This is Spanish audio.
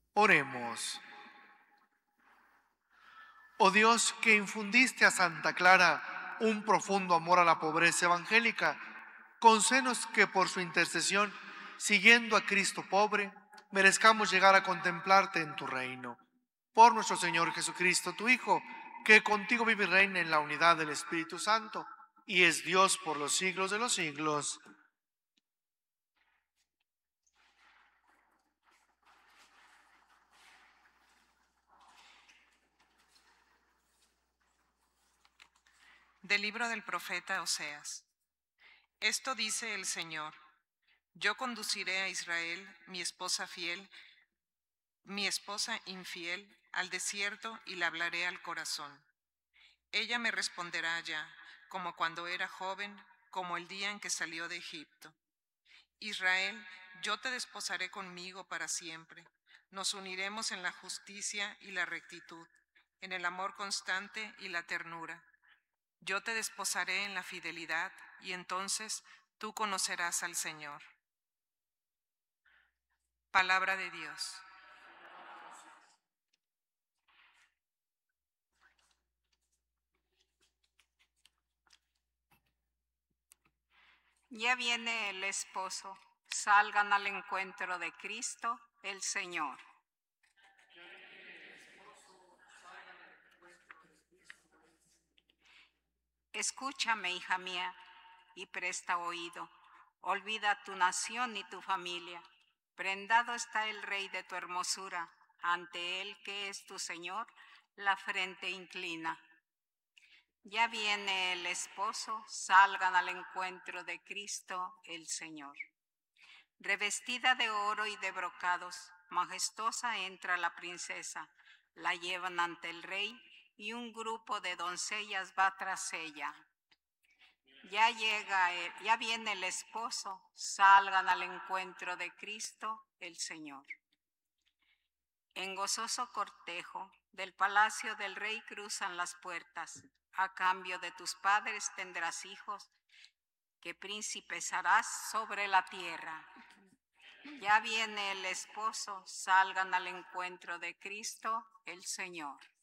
Oremos. Oh Dios, que infundiste a Santa Clara un profundo amor a la pobreza evangélica, concédenos que por su intercesión, siguiendo a Cristo pobre, merezcamos llegar a contemplarte en tu reino. Por nuestro Señor Jesucristo, tu Hijo, que contigo vive y reina en la unidad del Espíritu Santo, y es Dios por los siglos de los siglos. Del libro del profeta Oseas. Esto dice el Señor: Yo conduciré a Israel, mi esposa fiel, mi esposa infiel, al desierto y la hablaré al corazón. Ella me responderá ya, como cuando era joven, como el día en que salió de Egipto. Israel, yo te desposaré conmigo para siempre. Nos uniremos en la justicia y la rectitud, en el amor constante y la ternura. Yo te desposaré en la fidelidad, y entonces tú conocerás al Señor. Palabra de Dios. Ya viene el esposo, salgan al encuentro de Cristo, el Señor. Escúchame, hija mía, y presta oído. Olvida tu nación y tu familia. Prendado está el Rey de tu hermosura. Ante él, que es tu Señor, la frente inclina. Ya viene el esposo, salgan al encuentro de Cristo, el Señor. Revestida de oro y de brocados, majestuosa entra la princesa. La llevan ante el rey y un grupo de doncellas va tras ella. Ya viene el esposo, salgan al encuentro de Cristo, el Señor. En gozoso cortejo del palacio del rey cruzan las puertas. A cambio de tus padres tendrás hijos, que príncipes harás sobre la tierra. Ya viene el esposo, salgan al encuentro de Cristo, el Señor.